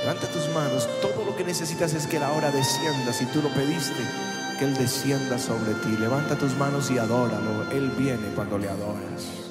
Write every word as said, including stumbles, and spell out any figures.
Levanta tus manos. Todo lo que necesitas es que Él ahora descienda. Si tú lo pediste, que Él descienda sobre ti. Levanta tus manos y adóralo. Él viene cuando le adoras.